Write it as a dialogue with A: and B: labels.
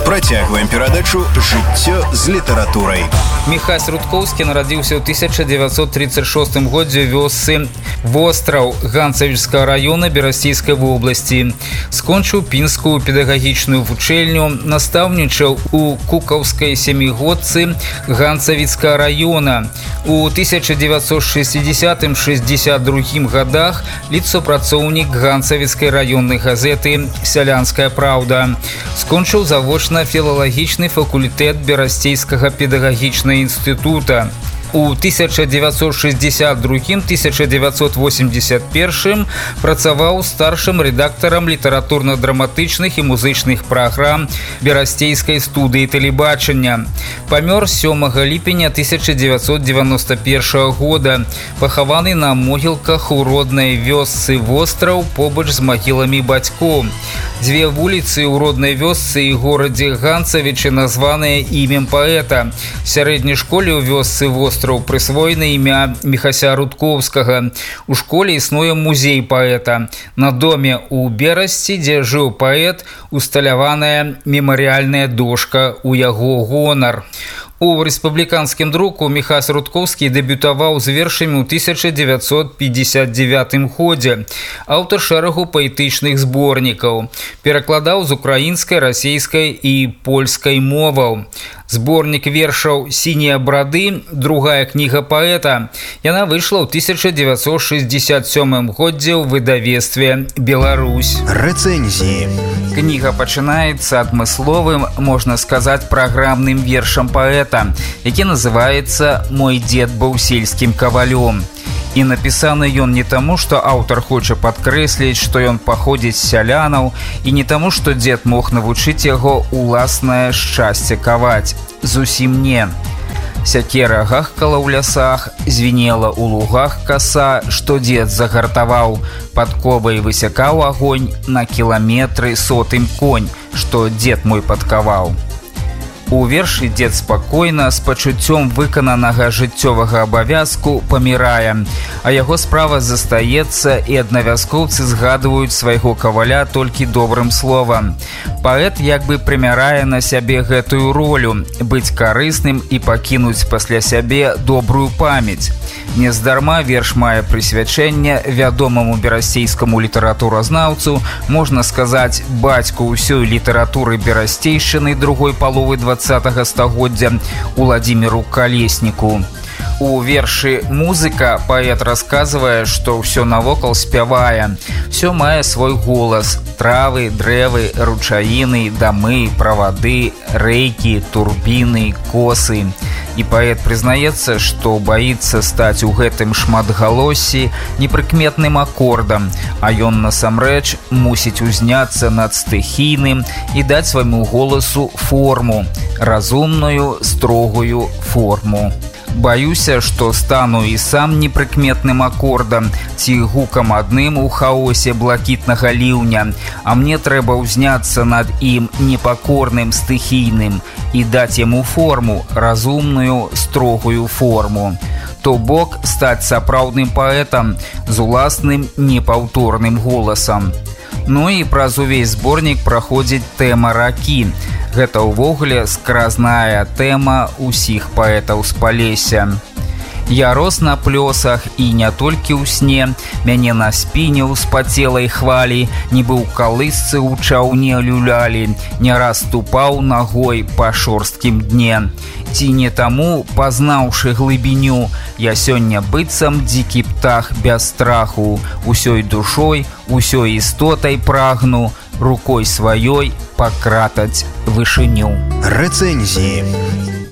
A: Працягваем перадачу «Жыццё з літаратурай».
B: Міхась Рудкоўскі нарадзіўся ў 1936 годзе ў вёсцы Востраў Ганцавічскага района Берасцейскай вобласці. Скончыў пінскую педагагічную вучэльню, настаўнічаў у Кукаўскай сямігодцы Ганцавіцкага района. У 1960-62 годах ліцапрацоўнік Ганцавіцкай раённай газеты «Сялянская правда». Скончыў завочна філалагічны факультэт Берасцейскага педагагічнага інстытута. У 1982-1981 працаваў старшым рэдактарам літаратурна-драматычных і музычных праграм Берасцейскай студыі тэлебачання. Памёр 7 ліпеня 1991 года, пахаваны на могілках у роднай вёсцы Востраў побач з магіламі бацькоў. Дзве вуліцы ў роднай вёсцы і горадзе Ганцавічы названыя імем паэта. В сярэдняй школе ў вёсцы Востраў прысвоена імя Міхася Рудкоўскага. У школе існуе музей паэта. На доме ў Берасці, дзе жыў паэт, усталяваная мемарыяльная дошка ў яго гонар. У рэспубліканскім друку Міхась Рудкоўскі дэбютаваў з вершамі ў 1959 годзе. Аўтар шэрагу паэтычных зборнікаў. Перакладаў з украінскай, расейскай і польскай моваў. Зборнік вершаў «Сінія брады», другая кніга паэта. Яна выйшла ў 1967 годзе ў выдавецтве «Беларусь».
A: Рэцэнзіі.
B: Кніга пачынаецца адмысловым, можна сказаць, праграмным вершам паэта, які называецца «Мой дзед быў сельскім кавалём». І напісаны ён не таму, што аўтар хоча падкрэсліць, што ён паходзіць з сялянаў, і не таму, што дзед мог навучыць яго уласнае шчасце каваць. Зусім не. Сякера гахкала ў лясах, звінела ў лугах каса, што дзед загартаваў, падковай высякаў агонь, на кіламетры сотым конь, што дзед мой падкаваў. У вершы дзед спакойна, з пачуццём выкананага жыццёвага абавязку памірае, а яго справа застаецца, і аднавяскоўцы згадваюць свайго каваля толькі добрым словам. Паэт як бы прымярае на сябе гэтую ролю, быць карысным і пакінуць пасля сябе добрую памяць. Нездарма верш мае прысвячэнне вядомаму берасцейскаму літаратуразнаўцу, можна сказаць, бацьку ўсёй літаратуры берасцейшчыны другой паловы 20-го стагоддзя Уладзіміру Калесніку. У вершы «Музыка» паэт расказвае, што ўсё навокал спявае. Всё мае свой голас: травы, дрэвы, ручаіны, дамы, правады, рэйкі, турбіны, косы. І паэт прызнаецца, што баіцца стаць у гэтым шматгалоссі непрыкметным акордам, а ён насамрэч мусіць узняцца над стыхійным і даць свайму голасу форму, разумную, строгую форму. Баюся, што стану і сам непрыкметным акордам ці гукам адным у хаосе блакітнага ліўня, а мне трэба ўзняцца над ім непакорным стыхійным і даць яму форму, разумную, строгую форму. То бок стаць сапраўдным паэтам з уласным непаўторным голасам. Ну і праз увесь зборнік праходзіць тэма ракі. Гэта ўвогуле скразная тэма ўсіх паэтаў з Палесся. Я рос на плёсах і не толькі ў сне, мяне на спіне ў спацелай хвалі, нібы ў калысцы ў чаўне люлялі, не раз ступаў нагой па шорсткім дне. Ці не таму, пазнаўшы глыбіню, я сёння быццам дзікі птах без страху, усёй душой, усёй істотай прагну, рукой сваёй пакратаць вышыню.
A: Рэцэнзіі.